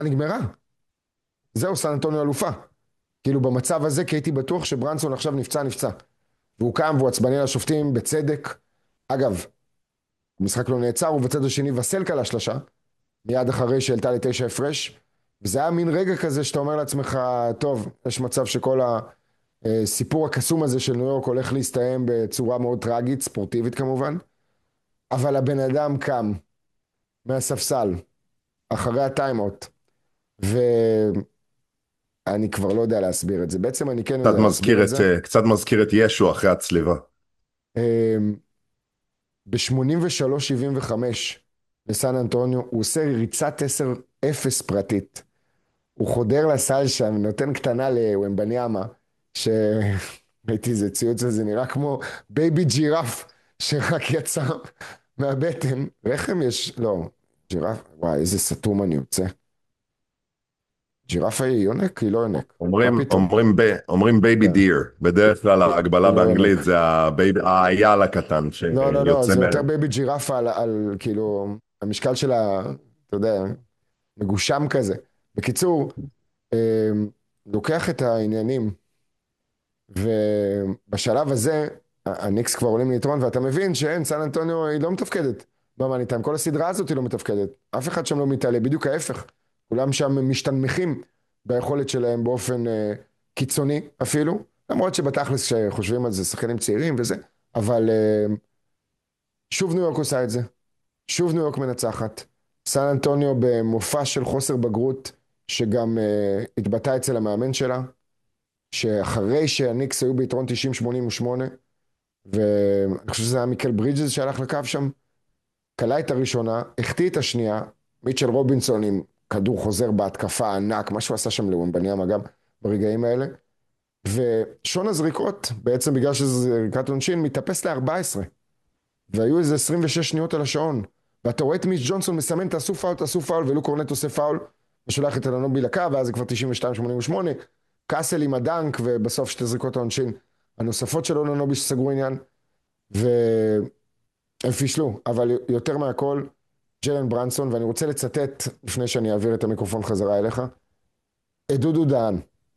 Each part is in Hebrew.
נגמרה. זהו, סן אנטוניו אלופה. כאילו במצב הזה, כי הייתי בטוח שברנסון עכשיו נפצע. והוא קם והוא עצבני לשופטים בצדק. אגב, המשחק לא נעצר, ובצד השני וסל קלה שלשה, מיד אחרי שהעלתה לתשע הפרש, וזה היה מין רגע כזה שאתה אומר לעצמך, טוב, יש מצב שכל הסיפור הקסום הזה של ניו יורק הולך להסתיים בצורה מאוד טרגית, ספורטיבית כמובן, אבל הבן אדם קם מהספסל, אחרי הטיימאוט, ואני כבר לא יודע להסביר את זה, בעצם אני כן יודע להסביר את זה. קצת מזכיר את ישו אחרי הצליבה. ב-83-75 לסן אנטוניו, הוא עושה ריצת 10-0 פרטית. הוא חודר לסל שם, נותן קטנה לוומבניאמה, שראיתי איזה ציוץ הזה, נראה כמו בייבי ג'ירף, שרק יצא מהבטן. רחם יש, לא, ג'ירף, וואי, איזה סתום אני יוצא. ג'ירפה היא יונק? היא לא יונק. מה פתאום? אומרים בייבי כן. דיר, בדרך כלל ההגבלה הוא לא באנגלית יונק. זה האייל הקטן לא, לא, לא, שיוצא זה יותר בייבי ג'ירפה על כאילו, המשקל שלה, אתה יודע, מגושם כזה. בקיצור, לוקח את העניינים, ובשלב הזה, הניקס כבר עולים ליתרון, ואתה מבין שאין, סן אנטוניו היא לא מתפקדת במאני טיים, כל הסדרה הזאת היא לא מתפקדת, אף אחד שם לא מתעלה, בדיוק ההפך, כולם שם משתנמכים ביכולת שלהם באופן קיצוני אפילו, למרות שבתכלס שחושבים על זה, שחקנים צעירים וזה, אבל שוב ניו יורק עושה את זה, שוב ניו יורק מנצחת, סן אנטוניו במופע של חוסר בגרות, שגם התבטא אצל המאמן שלה, שאחרי שהניקס היו ביתרון 90-88, ואני חושב שזה היה מיקל ברידג'ס שהלך לקו שם, קלה את הראשונה, החטיא את השנייה, מיטשל רובינסון עם כדור חוזר בהתקפה ענק, מה שהוא עשה שם לוומבניאמה גם ברגעים האלה, ושון הזריקות, בעצם בגלל שזה זריקת עונשין, מתאפס ל-14, והיו איזה 26 שניות על השעון, ואתה רואה את מיץ' ג'ונסון מסמן, תעשו פאול, ולוק קורנט עושה פאול, ושולח את אלנובי לקו, ואז זה כבר 92-88, קאסל עם הדנק, ובסוף שתי זריקות העונשין הנוספות של אלנובי שסגרו עניין, והם פישלו, אבל יותר מהכל, ג'לן ברנסון, ואני רוצה לצטט, לפני שאני אעביר את המיקרופון חזרה אליך, את דודו דהן.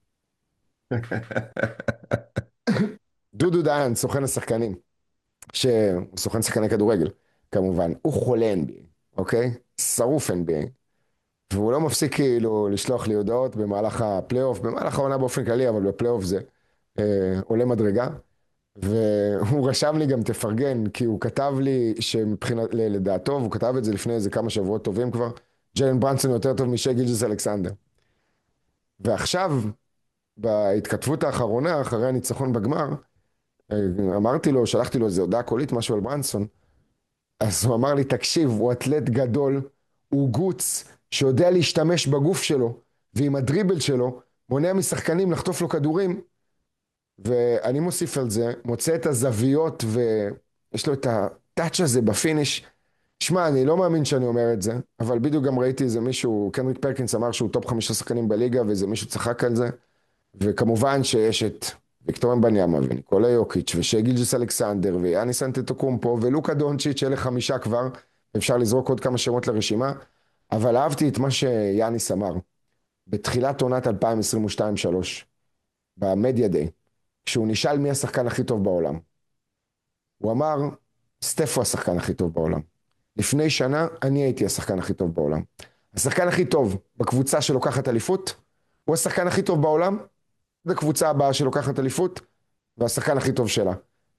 דודו דהן, סוכן השחקנים, שהוא סוכן שחקני כדורגל, כמובן, הוא חולה NBA, אוקיי? שרוף NBA, והוא לא מפסיק כאילו לשלוח לי הודעות במהלך הפלייאוף, במהלך העונה באופן כללי, אבל בפלייאוף זה עולה מדרגה, והוא רשם לי גם תפרגן, כי הוא כתב לי שמבחינת, לדעתו, והוא כתב את זה לפני איזה כמה שבועות טובים כבר, ג'לן ברנסון יותר טוב משי גילג'ס אלכסנדר. ועכשיו, בהתכתבות האחרונה, אחרי הניצחון בגמר, אמרתי לו, שלחתי לו איזה הודעה קולית, משהו על ברנסון, אז הוא אמר לי, תקשיב, הוא אתלט גדול, הוא גוץ, שיודע להשתמש בגוף שלו, ועם הדריבל שלו, מונע משחקנים לחטוף לו כדורים, ואני מוסיף על זה, מוצא את הזוויות, ויש לו את הטאץ' הזה בפיניש. שמע, אני לא מאמין שאני אומר את זה, אבל בדיוק גם ראיתי איזה מישהו, קנריק פרקינס אמר שהוא טופ 5 שחקנים בליגה, ואיזה מישהו צחק על זה, וכמובן שיש את ויקטור אמבניאמה, וניקולה יוקיץ', ושי גילג'ס אלכסנדר, ויאניס אנטטוקומפו, ולוקה דונצ'יץ', אלה 5 כבר, אפשר לזרוק עוד כמה שמות לרשימה, אבל אהבתי את מה שיאניס אמר, בתחילת עונת 2022-3, במדיה דיי, כשהוא נשאל מי השחקן הכי טוב בעולם. הוא אמר, סטף הוא השחקן הכי טוב בעולם. לפני שנה, אני הייתי השחקן הכי טוב בעולם. השחקן הכי טוב בקבוצה שלוקחת אליפות, הוא השחקן הכי טוב בעולם, זו קבוצה הבאה שלוקחת אליפות, והשחקן הכי טוב שלה.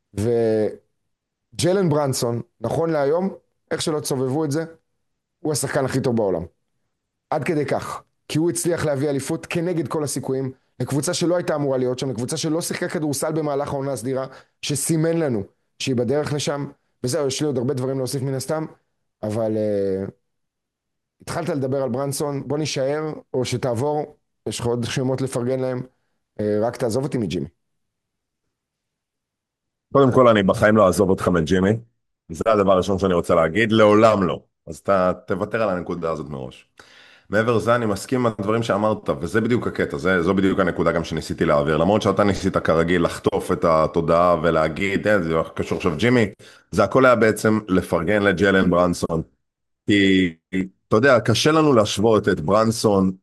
וג'לן ברנסון, נכון להיום, איך שלא תסובבו את זה, הוא השחקן הכי טוב בעולם. עד כדי כך. כי הוא הצליח להביא אליפות כנגד כל הסיכויים, לקבוצה שלא הייתה אמורה להיות שם, לקבוצה שלא שיחקה כדורסל במהלך העונה הסדירה, שסימן לנו שהיא בדרך לשם, וזהו, יש לי עוד הרבה דברים להוסיף מן הסתם, אבל התחלת לדבר על ברנסון, בוא נשאר, או שתעבור, יש לך עוד שמות לפרגן להם, רק תעזוב אותי מג'ימי. קודם כל, אני בחיים לא אעזוב אותך מג'ימי. זה הדבר הראשון שאני רוצה להגיד, לעולם לא. אז אתה תוותר על הנקודה הזאת מראש. מעבר לזה, אני מסכים עם הדברים שאמרת, וזה בדיוק הקטע, זו בדיוק הנקודה גם שניסיתי להעביר. למרות שאתה ניסית כרגיל לחטוף את התודעה ולהגיד, זה קשור עכשיו ג'ימי, זה הכל היה בעצם לפרגן לג'לן ברנסון. כי, אתה יודע, קשה לנו להשוות את ברנסון